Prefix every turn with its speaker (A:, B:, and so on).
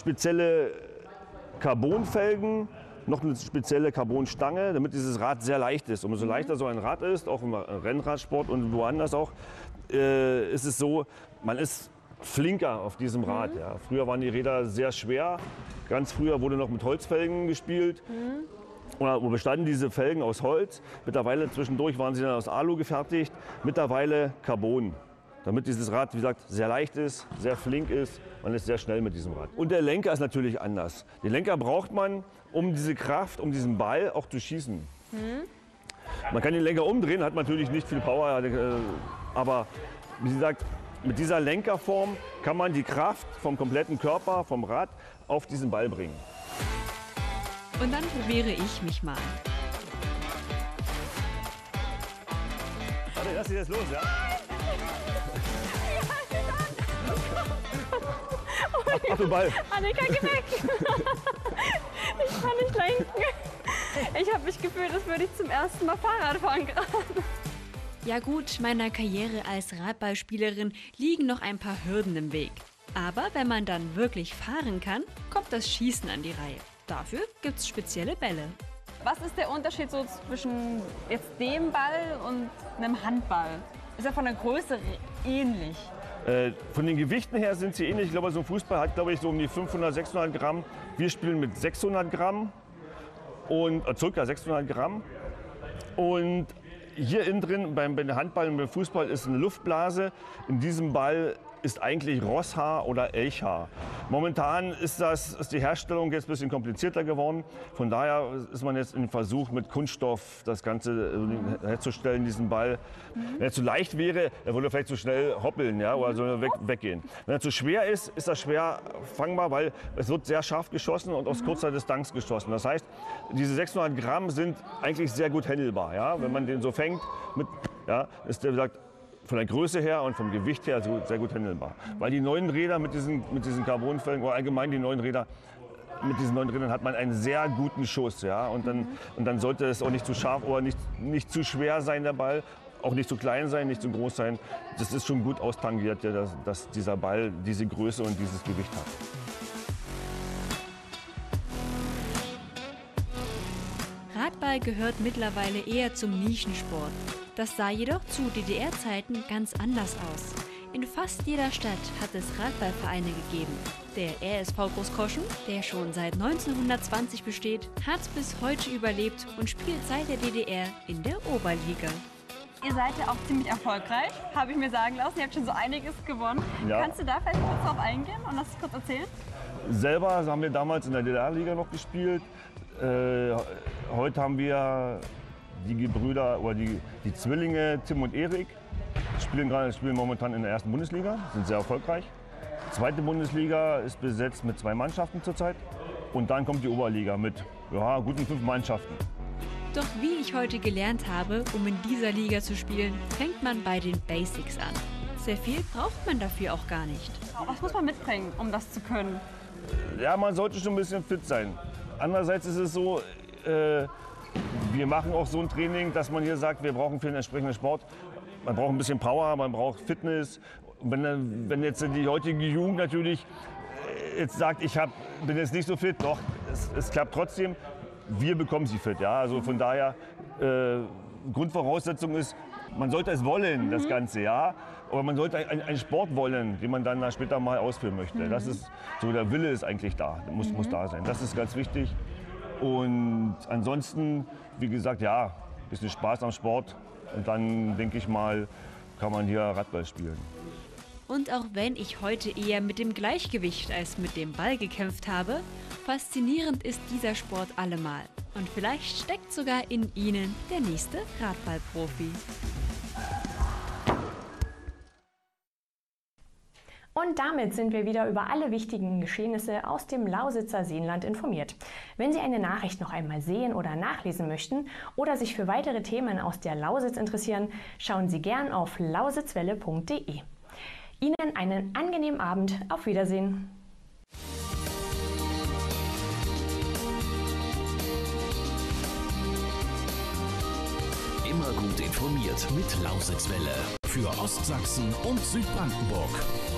A: spezielle Carbonfelgen, noch eine spezielle Carbonstange, damit dieses Rad sehr leicht ist. Umso leichter so ein Rad ist, auch im Rennradsport und woanders auch, ist es so, man ist flinker auf diesem Rad. Ja. Früher waren die Räder sehr schwer. Ganz früher wurde noch mit Holzfelgen gespielt. Oder bestanden diese Felgen aus Holz. Mittlerweile zwischendurch waren sie dann aus Alu gefertigt. Mittlerweile Carbon. Damit dieses Rad, wie gesagt, sehr leicht ist, sehr flink ist. Man ist sehr schnell mit diesem Rad. Und der Lenker ist natürlich anders. Den Lenker braucht man, um diese Kraft, um diesen Ball auch zu schießen. Man kann den Lenker umdrehen, hat natürlich nicht viel Power. Aber wie gesagt, mit dieser Lenkerform kann man die Kraft vom kompletten Körper, vom Rad, auf diesen Ball bringen.
B: Und dann probiere ich mich mal.
A: Warte, lass dich jetzt los, ja? Ach du Ball.
C: Annika, geh weg! Ich kann nicht lenken. Ich habe mich gefühlt, als würde ich zum ersten Mal Fahrrad fahren gerade.
B: Ja gut, meiner Karriere als Radballspielerin liegen noch ein paar Hürden im Weg. Aber wenn man dann wirklich fahren kann, kommt das Schießen an die Reihe. Dafür gibt's spezielle Bälle.
C: Was ist der Unterschied so zwischen jetzt dem Ball und einem Handball? Ist ja von der Größe ähnlich.
A: Von den Gewichten her sind sie ähnlich. Ich glaube, so ein Fußball hat, glaube ich, so um die 500, 600 Gramm. Wir spielen mit 600 Gramm und ca. 600 Gramm. Und hier innen drin, beim Handball und beim Fußball, ist eine Luftblase. In diesem Ball ist eigentlich Rosshaar oder Elchhaar. Momentan ist die Herstellung jetzt ein bisschen komplizierter geworden. Von daher ist man jetzt im Versuch, mit Kunststoff das Ganze herzustellen, diesen Ball. Wenn er zu leicht wäre, er würde vielleicht zu schnell hoppeln, ja, oder so weggehen. Wenn er zu schwer ist er schwer fangbar, weil es wird sehr scharf geschossen und aus kurzer Distanz geschossen. Das heißt, diese 600 Gramm sind eigentlich sehr gut handelbar. Ja? Wenn man den so fängt, ist der, wie gesagt, von der Größe her und vom Gewicht her sehr gut handelbar. Weil die neuen Räder mit diesen Carbonfelgen oder allgemein die neuen Räder, mit diesen neuen Rädern hat man einen sehr guten Schuss. Ja? Und dann sollte es auch nicht zu scharf oder nicht zu schwer sein, der Ball. Auch nicht zu klein sein, nicht zu groß sein. Das ist schon gut austangiert, ja, dass dieser Ball diese Größe und dieses Gewicht hat.
B: Radball gehört mittlerweile eher zum Nischensport. Das sah jedoch zu DDR-Zeiten ganz anders aus. In fast jeder Stadt hat es Radballvereine gegeben. Der RSV Großkoschen, der schon seit 1920 besteht, hat bis heute überlebt und spielt seit der DDR in der Oberliga.
C: Ihr seid ja auch ziemlich erfolgreich, habe ich mir sagen lassen. Ihr habt schon so einiges gewonnen. Ja. Kannst du da vielleicht kurz drauf eingehen und das kurz erzählen?
A: Selber haben wir damals in der DDR-Liga noch gespielt. Heute haben wir die Gebrüder oder die Zwillinge Tim und Erik. Spielen momentan in der ersten Bundesliga, sind sehr erfolgreich. Die zweite Bundesliga ist besetzt mit 2 Mannschaften zurzeit. Und dann kommt die Oberliga mit guten 5 Mannschaften.
B: Doch wie ich heute gelernt habe, um in dieser Liga zu spielen, fängt man bei den Basics an. Sehr viel braucht man dafür auch gar nicht.
C: Was muss man mitbringen, um das zu können?
A: Ja, man sollte schon ein bisschen fit sein. Andererseits ist es so, wir machen auch so ein Training, dass man hier sagt, wir brauchen für den entsprechenden Sport, man braucht ein bisschen Power, man braucht Fitness. Und wenn jetzt die heutige Jugend natürlich jetzt sagt, bin jetzt nicht so fit, doch, es klappt trotzdem, wir bekommen sie fit. Ja? Also von daher, Grundvoraussetzung ist, man sollte es wollen, das Ganze, ja. Aber man sollte einen Sport wollen, den man dann später mal ausführen möchte. Das ist so, der Wille ist eigentlich da, muss da sein. Das ist ganz wichtig. Und ansonsten, wie gesagt, ja, ein bisschen Spaß am Sport. Und dann, denke ich mal, kann man hier Radball spielen.
B: Und auch wenn ich heute eher mit dem Gleichgewicht als mit dem Ball gekämpft habe, faszinierend ist dieser Sport allemal. Und vielleicht steckt sogar in Ihnen der nächste Radballprofi.
D: Und damit sind wir wieder über alle wichtigen Geschehnisse aus dem Lausitzer Seenland informiert. Wenn Sie eine Nachricht noch einmal sehen oder nachlesen möchten oder sich für weitere Themen aus der Lausitz interessieren, schauen Sie gern auf lausitzwelle.de. Ihnen einen angenehmen Abend. Auf Wiedersehen.
E: Immer gut informiert mit Lausitzwelle für Ostsachsen und Südbrandenburg.